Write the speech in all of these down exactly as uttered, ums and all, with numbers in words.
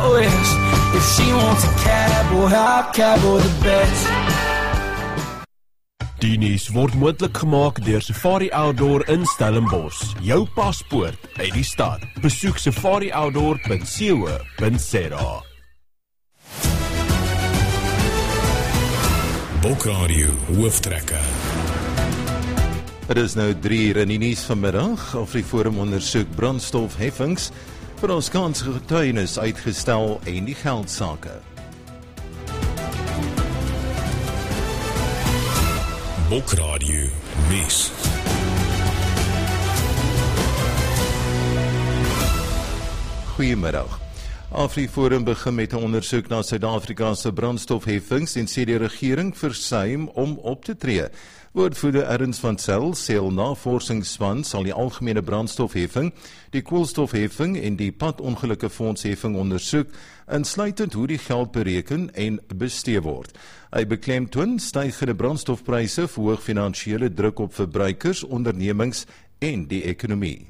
wish. If she wants a cab, we'll have cab or the best. Die nuus word moontlik gemaak deur Safari Outdoor in Stellenbosch. Jou paspoort uit die stad. Besoek safari outdoor punt co punt za. Bokradio hooftrekke. Het is nou drie uur in die nuus vanmiddag. AfriForum ondersoek brandstofheffings vir ons kansige getuienis uitgestel en die geldsake. Bokradio nuus. Goeiemiddag. AfriForum begin met 'n ondersoek na Suid-Afrika se brandstofheffings en sê die regering versuim om op te tree. Woordvoerder Ernst van Zyl sê al navorsingsspan sal die algemene brandstofheffing, die koolstofheffing en die padongelukkefondsheffing ondersoek, insluitend hoe die geld bereken en bestee word. Hy beklemtoon stygende brandstofpryse verhoog finansiële druk op verbruikers, ondernemings en die ekonomie.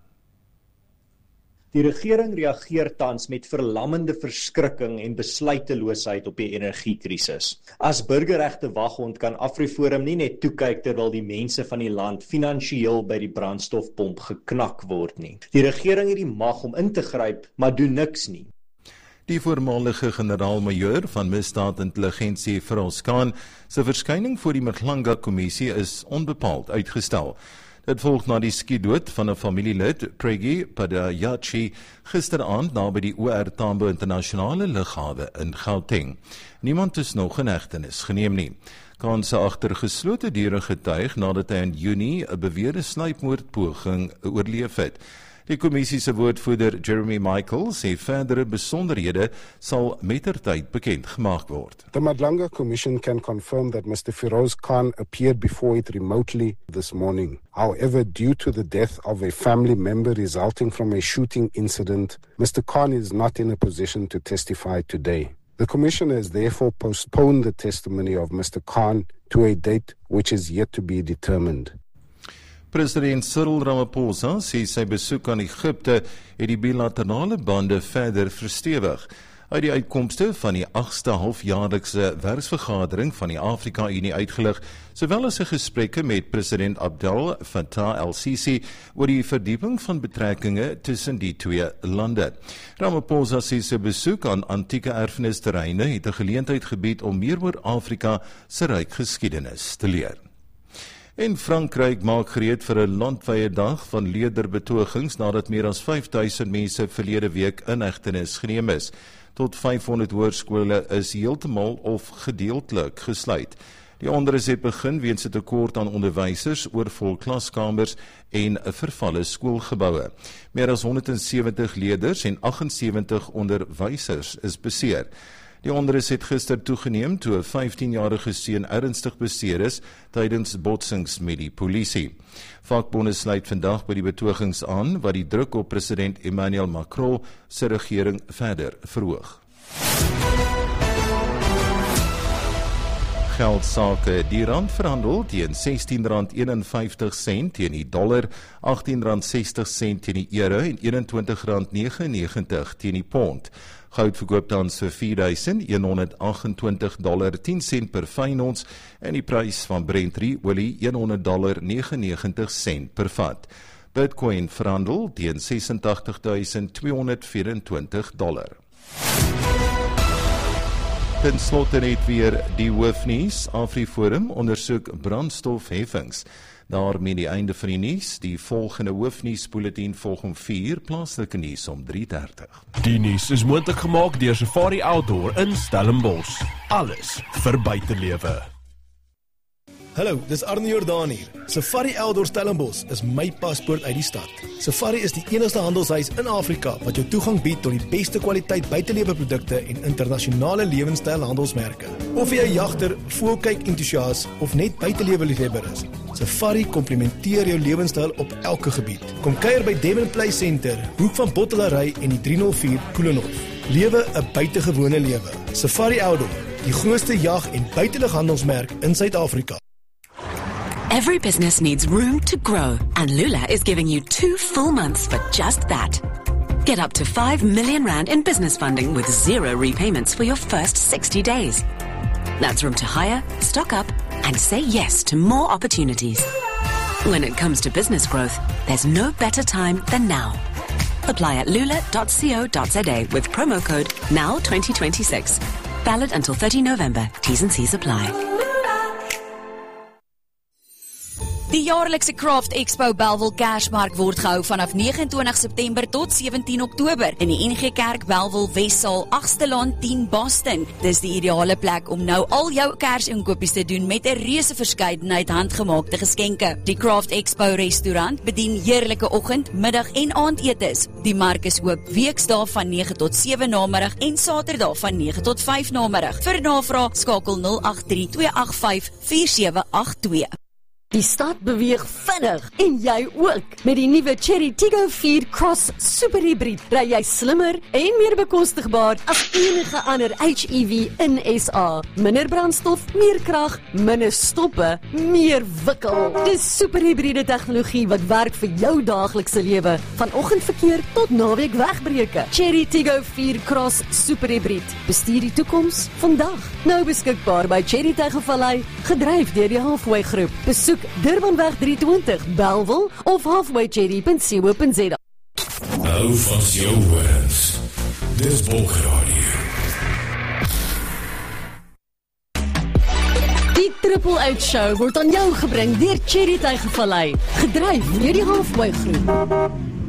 Die regering reageer tans met verlammende verskrikking en besluiteloosheid op die energiekrisis. As burgerregte waghond kan AfriForum nie net toekyk terwyl die mense van die land finansiëel by die brandstofpomp geknak word nie. Die regering het die mag om in te gryp, maar doen niks nie. Die voormalige generaal-majoor van misdaadintelligensie Feroz Khan se verskyning voor die Mhlanga-kommissie is onbepaald uitgestel. Dit volg na die skietdood van 'n familielid, Pregi Padayachi, gisteraand naby die O R Tambo Internasionale Lughawe in Gauteng. Niemand is nog in hegtenis geneem nie. Khan se agter geslote deure getuig nadat hy in Junie 'n beweerde sluipmoordpoging oorleef het. Die kommissie se woordvoerder Jeremy Michael sê verdere besonderhede sal mettertyd bekend gemaak word. The Mhlanga Commission can confirm that Mister Feroz Khan appeared before it remotely this morning. However, due to the death of a family member resulting from a shooting incident, Mister Khan is not in a position to testify today. The Commission has therefore postponed the testimony of Mister Khan to a date which is yet to be determined. President Cyril Ramaphosa sê sy besoek aan Egipte het die bilaterale bande verder verstewig. Uit die uitkomste van die agste halfjaarlikse werksvergadering van die Afrika-Unie uitgelig, sowel as 'n gesprekke met president Abdel Fattah el-Sisi oor die verdieping van betrekkinge tussen die twee lande. Ramaphosa sê sy besoek aan antieke erfenisterreine het 'n geleentheid gebied om meer oor Afrika se ryk geskiedenis te leer. En Frankryk maak gereed vir 'n landwye dag van lederbetogings nadat meer as vyf duisend mense verlede week in hegtenis geneem is. Tot vyfhonderd hoërskole is heeltemal of gedeeltelik gesluit. Die onrus het begin weens 'n tekort aan onderwysers, oorvol klaskamers en vervalle skoolgeboue. Meer as honderdsewentig leerders en aggensewentig onderwysers is beseer. Die onrus het gister toegeneem toe 'n vyftienjarige seun ernstig beseer is tydens botsings met die polisie. Vakbonde sluit vandag by die betogings aan wat die druk op president Emmanuel Macron se regering verder verhoog. Geldsake, die rand verhandel teen sestien rand eenenvyftig sent teen die dollar, agttien rand sestig sent teen die euro en eenentwintig rand negenennegentig teen die pond. Goud verkoop tans vir vier duisend honderdagentwintig dollar tien sent per fyn ons en die prys van Brent olie honderd dollar negenennegentig sent per vat. Bitcoin verhandel teen ses en agtig duisend tweehonderd vyerentwintig dollar. Ten slotte net weer die hoofnuus. AfriForum ondersoek brandstofheffings. Daarmee die einde van die nuus. Die volgende hoofnuusbulletin volg om vier, plaaslike nuus om drie dertig. Die nuus is moontlik gemaak deur Safari Outdoor in Stellenbosch. Alles vir buitelewe. Hallo, dis Arnie Jordaan hier. Safari Outdoor Stellenbosch is my paspoort uit die stad. Safari is die enigste handelshuis in Afrika wat jou toegang bied tot die beste kwaliteit buiteleweprodukte en internasionale lewenstyl handelsmerke. Of jy 'n jagter, voelkyk entoesias of net buitelewe-liefhebber is, Safari komplementeer jou lewenstyl op elke gebied. Kom kuier by Devon Play Center, hoek van Bottelary en die drie nul vier Koelenhof. Lewe 'n buitengewone lewe. Safari Outdoor, die grootste jag- en buitelughandelsmerk in Suid-Afrika. Every business needs room to grow, and Lula is giving you two full months for just that. Get up to five million rand in business funding with zero repayments for your first sixty days. That's room to hire, stock up, and say yes to more opportunities. When it comes to business growth, there's no better time than now. Apply at lula dot co dot za with promo code N O W twenty twenty-six. Valid until thirty November. T's and C's apply. Die jaarlikse Craft Expo Bellville Kersmark word gehou vanaf negenentwintig September tot sewentien Oktober in die N G Kerk Bellville Wessaal agste laan tien Boston. Dis die ideale plek om nou al jou Kersinkopies te doen met 'n reuse verskeidenheid handgemaakte geskenke. Die Craft Expo restaurant bedien heerlike oggend, middag en aandetes. Die mark is oop weksdae van nege tot sewe namiddag en Saterdae van nege tot vyf namiddag. Vir navraag skakel nul agt drie twee agt vyf vier sewe agt twee. Die stad beweeg vinnig en jy ook. Met die nuwe Chery Tiggo vier Cross Super Hybrid ry jy slimmer en meer bekostigbaar as enige ander H E V in S A. Minder brandstof, meer krag, minder stoppe, meer wikkel. Dis super hybride tegnologie wat werk vir jou daaglikse lewe, van oggendverkeer tot naweek wegbreuke. Chery Tiggo vier Cross Super Hybrid. Bestuur die toekoms vandag. Nou beskikbaar by Chery Tegevallei, gedryf deur die Halfway Groep. Besoek Durbanweg drie twintig, Bellville of halfway cherry dot co dot za. Hou vas jou horens. Dis Bokradio. Die Triple Out Show word aan jou gebring deur Chery Tegevallei, gedryf deur die Halfway Groep.